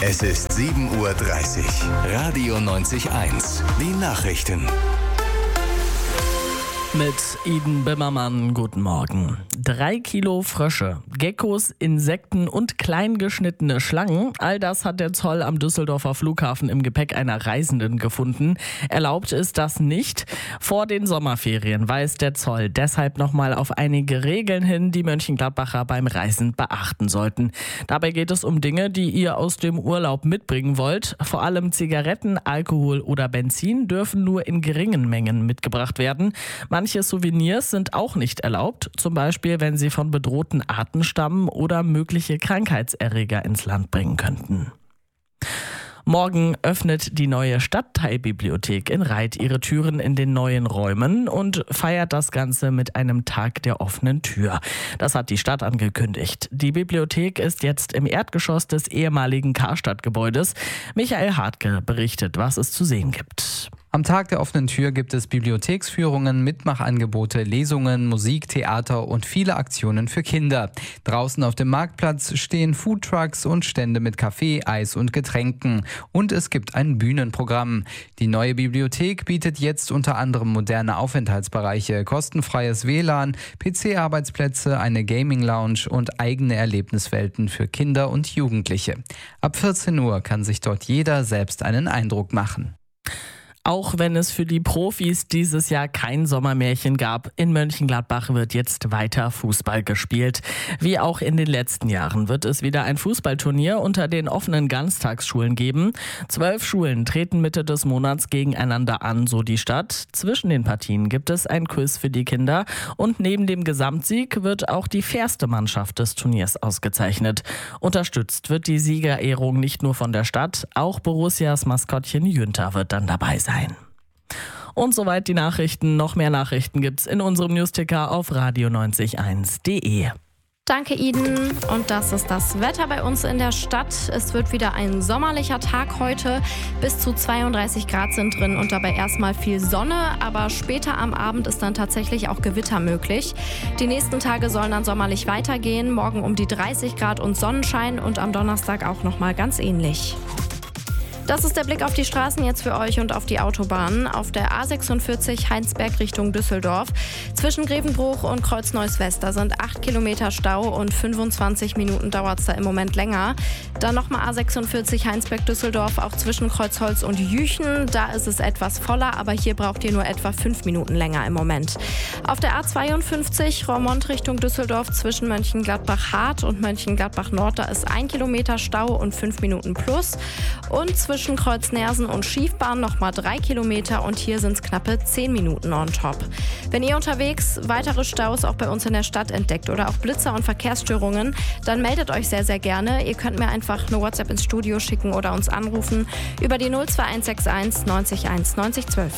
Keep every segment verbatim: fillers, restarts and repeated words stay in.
Es ist sieben Uhr dreißig. Radio neunzig Komma eins. Die Nachrichten. Mit Iden Bimmermann, guten Morgen. Drei Kilo Frösche, Geckos, Insekten und kleingeschnittene Schlangen. All das hat der Zoll am Düsseldorfer Flughafen im Gepäck einer Reisenden gefunden. Erlaubt ist das nicht. Vor den Sommerferien weist der Zoll deshalb nochmal auf einige Regeln hin, die Mönchengladbacher beim Reisen beachten sollten. Dabei geht es um Dinge, die ihr aus dem Urlaub mitbringen wollt. Vor allem Zigaretten, Alkohol oder Benzin dürfen nur in geringen Mengen mitgebracht werden. Manche Souvenirs sind auch nicht erlaubt, zum Beispiel wenn sie von bedrohten Arten stammen oder mögliche Krankheitserreger ins Land bringen könnten. Morgen öffnet die neue Stadtteilbibliothek in Reit ihre Türen in den neuen Räumen und feiert das Ganze mit einem Tag der offenen Tür. Das hat die Stadt angekündigt. Die Bibliothek ist jetzt im Erdgeschoss des ehemaligen Karstadt-Gebäudes. Michael Hartke berichtet, was es zu sehen gibt. Am Tag der offenen Tür gibt es Bibliotheksführungen, Mitmachangebote, Lesungen, Musik, Theater und viele Aktionen für Kinder. Draußen auf dem Marktplatz stehen Foodtrucks und Stände mit Kaffee, Eis und Getränken. Und es gibt ein Bühnenprogramm. Die neue Bibliothek bietet jetzt unter anderem moderne Aufenthaltsbereiche, kostenfreies W L A N, P C-Arbeitsplätze, eine Gaming-Lounge und eigene Erlebniswelten für Kinder und Jugendliche. Ab vierzehn Uhr kann sich dort jeder selbst einen Eindruck machen. Auch wenn es für die Profis dieses Jahr kein Sommermärchen gab, in Mönchengladbach wird jetzt weiter Fußball gespielt. Wie auch in den letzten Jahren wird es wieder ein Fußballturnier unter den offenen Ganztagsschulen geben. Zwölf Schulen treten Mitte des Monats gegeneinander an, so die Stadt. Zwischen den Partien gibt es ein Quiz für die Kinder und neben dem Gesamtsieg wird auch die fairste Mannschaft des Turniers ausgezeichnet. Unterstützt wird die Siegerehrung nicht nur von der Stadt, auch Borussias Maskottchen Jünter wird dann dabei sein. Und soweit die Nachrichten. Noch mehr Nachrichten gibt's in unserem Newsticker auf radio neunzig Komma eins punkt de. Danke, Iden. Und das ist das Wetter bei uns in der Stadt. Es wird wieder ein sommerlicher Tag heute. Bis zu zweiunddreißig Grad sind drin und dabei erstmal viel Sonne. Aber später am Abend ist dann tatsächlich auch Gewitter möglich. Die nächsten Tage sollen dann sommerlich weitergehen. Morgen um die dreißig Grad und Sonnenschein und am Donnerstag auch nochmal ganz ähnlich. Das ist der Blick auf die Straßen jetzt für euch und auf die Autobahnen. Auf der A sechsundvierzig Heinsberg Richtung Düsseldorf. Zwischen Grevenbruch und Kreuz-Neuss-West, da sind acht Kilometer Stau und fünfundzwanzig Minuten dauert es da im Moment länger. Dann nochmal A sechsundvierzig Heinsberg-Düsseldorf, auch zwischen Kreuzholz und Jüchen. Da ist es etwas voller, aber hier braucht ihr nur etwa fünf Minuten länger im Moment. Auf der A zweiundfünfzig Roermond Richtung Düsseldorf zwischen Mönchengladbach-Hart und Mönchengladbach-Nord, da ist ein Kilometer Stau und fünf Minuten plus. Und zwischen Kreuz-Nersen und Schiefbahn nochmal drei Kilometer und hier sind es knappe zehn Minuten on top. Wenn ihr unterwegs weitere Staus auch bei uns in der Stadt entdeckt oder auch Blitzer und Verkehrsstörungen, dann meldet euch sehr, sehr gerne. Ihr könnt mir einfach eine WhatsApp ins Studio schicken oder uns anrufen über die null zwei eins sechs eins neunzig eins neunzig zwölf.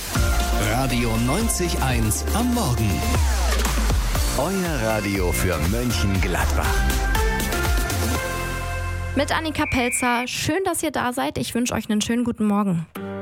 Radio neunzig Komma eins am Morgen. Euer Radio für Mönchengladbach. Mit Annika Pelzer. Schön, dass ihr da seid. Ich wünsche euch einen schönen guten Morgen.